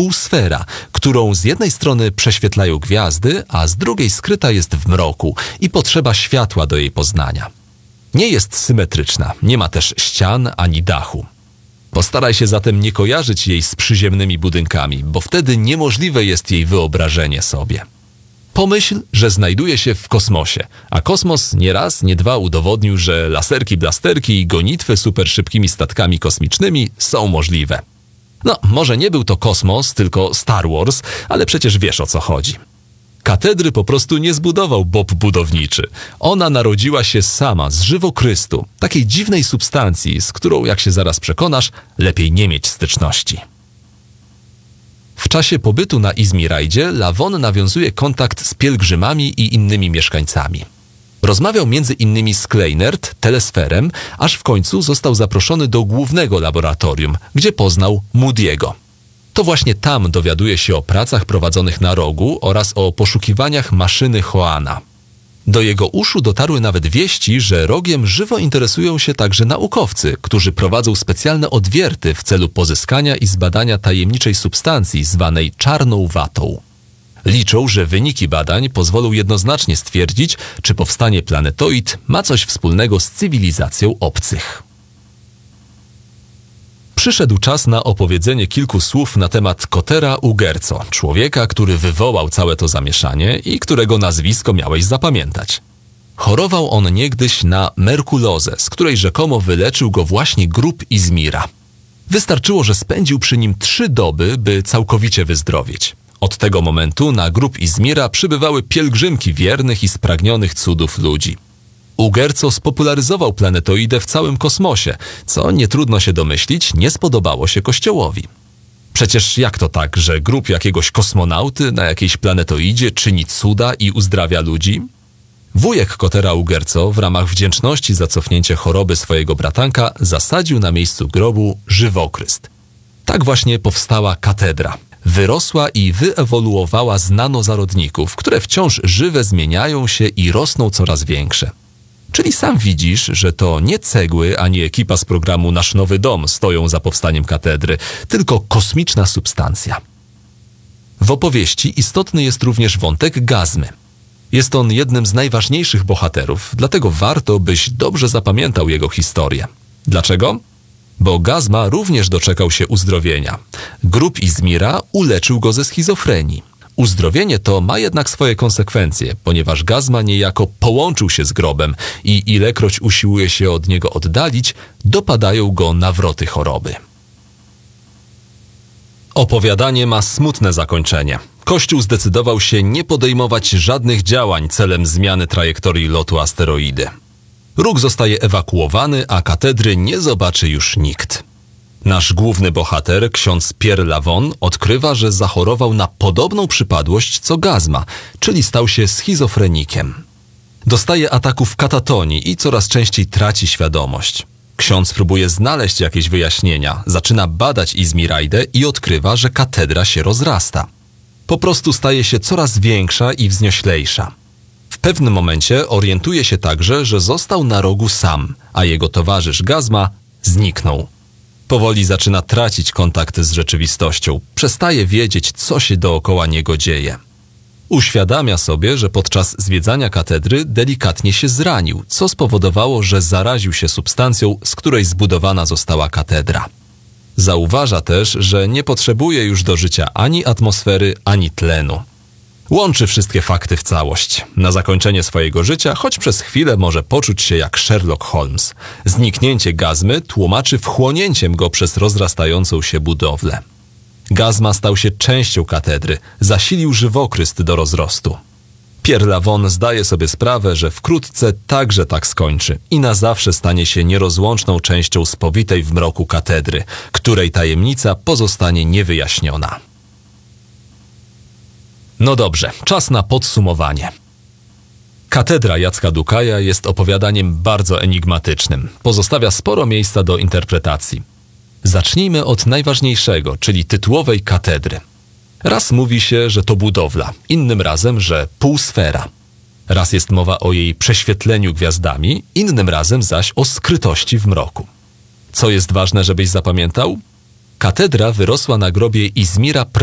półsfera, którą z jednej strony prześwietlają gwiazdy, a z drugiej skryta jest w mroku i potrzeba światła do jej poznania. Nie jest symetryczna, nie ma też ścian ani dachu. Postaraj się zatem nie kojarzyć jej z przyziemnymi budynkami, bo wtedy niemożliwe jest jej wyobrażenie sobie. Pomyśl, że znajduje się w kosmosie, a kosmos nie raz, nie dwa udowodnił, że laserki, blasterki i gonitwy superszybkimi statkami kosmicznymi są możliwe. No, może nie był to kosmos, tylko Star Wars, ale przecież wiesz, o co chodzi. Katedry po prostu nie zbudował Bob budowniczy. Ona narodziła się sama z żywokrystu, takiej dziwnej substancji, z którą, jak się zaraz przekonasz, lepiej nie mieć styczności. W czasie pobytu na Izmirajdzie Lavon nawiązuje kontakt z pielgrzymami i innymi mieszkańcami. Rozmawiał między innymi z Kleinert, Telesferem, aż w końcu został zaproszony do głównego laboratorium, gdzie poznał Moody'ego. To właśnie tam dowiaduje się o pracach prowadzonych na rogu oraz o poszukiwaniach maszyny Hoana. Do jego uszu dotarły nawet wieści, że rogiem żywo interesują się także naukowcy, którzy prowadzą specjalne odwierty w celu pozyskania i zbadania tajemniczej substancji zwanej czarną watą. Liczą, że wyniki badań pozwolą jednoznacznie stwierdzić, czy powstanie planetoid ma coś wspólnego z cywilizacją obcych. Przyszedł czas na opowiedzenie kilku słów na temat Kotera Ugerco, człowieka, który wywołał całe to zamieszanie i którego nazwisko miałeś zapamiętać. Chorował on niegdyś na merkulozę, z której rzekomo wyleczył go właśnie grób Izmira. Wystarczyło, że spędził przy nim 3 doby, by całkowicie wyzdrowieć. Od tego momentu na grób Izmira przybywały pielgrzymki wiernych i spragnionych cudów ludzi. Ugerco spopularyzował planetoidę w całym kosmosie, co nie trudno się domyślić, nie spodobało się Kościołowi. Przecież jak to tak, że grób jakiegoś kosmonauty na jakiejś planetoidzie czyni cuda i uzdrawia ludzi? Wujek Kotera Ugerco w ramach wdzięczności za cofnięcie choroby swojego bratanka zasadził na miejscu grobu żywokryst. Tak właśnie powstała katedra. Wyrosła i wyewoluowała z nanozarodników, które wciąż żywe zmieniają się i rosną coraz większe. Czyli sam widzisz, że to nie cegły ani ekipa z programu Nasz Nowy Dom stoją za powstaniem katedry, tylko kosmiczna substancja. W opowieści istotny jest również wątek Gazmy. Jest on jednym z najważniejszych bohaterów, dlatego warto, byś dobrze zapamiętał jego historię. Dlaczego? Bo Gazma również doczekał się uzdrowienia. Grób Izmira uleczył go ze schizofrenii. Uzdrowienie to ma jednak swoje konsekwencje, ponieważ Gazma niejako połączył się z grobem i ilekroć usiłuje się od niego oddalić, dopadają go nawroty choroby. Opowiadanie ma smutne zakończenie. Kościół zdecydował się nie podejmować żadnych działań celem zmiany trajektorii lotu asteroidy. Róg zostaje ewakuowany, a katedry nie zobaczy już nikt. Nasz główny bohater, ksiądz Pierre Lavon, odkrywa, że zachorował na podobną przypadłość co Gazma, czyli stał się schizofrenikiem. Dostaje ataków katatonii i coraz częściej traci świadomość. Ksiądz próbuje znaleźć jakieś wyjaśnienia, zaczyna badać Izmirajdę i odkrywa, że katedra się rozrasta. Po prostu staje się coraz większa i wznioślejsza. W pewnym momencie orientuje się także, że został na rogu sam, a jego towarzysz Gazma zniknął. Powoli zaczyna tracić kontakt z rzeczywistością, przestaje wiedzieć, co się dookoła niego dzieje. Uświadamia sobie, że podczas zwiedzania katedry delikatnie się zranił, co spowodowało, że zaraził się substancją, z której zbudowana została katedra. Zauważa też, że nie potrzebuje już do życia ani atmosfery, ani tlenu. Łączy wszystkie fakty w całość. Na zakończenie swojego życia, choć przez chwilę może poczuć się jak Sherlock Holmes. Zniknięcie Gazmy tłumaczy wchłonięciem go przez rozrastającą się budowlę. Gazma stał się częścią katedry, zasilił żywokryst do rozrostu. Pierre Lavon zdaje sobie sprawę, że wkrótce także tak skończy i na zawsze stanie się nierozłączną częścią spowitej w mroku katedry, której tajemnica pozostanie niewyjaśniona. No dobrze, czas na podsumowanie. Katedra Jacka Dukaja jest opowiadaniem bardzo enigmatycznym. Pozostawia sporo miejsca do interpretacji. Zacznijmy od najważniejszego, czyli tytułowej katedry. Raz mówi się, że to budowla, innym razem, że półsfera. Raz jest mowa o jej prześwietleniu gwiazdami, innym razem zaś o skrytości w mroku. Co jest ważne, żebyś zapamiętał? Katedra wyrosła na grobie Izmira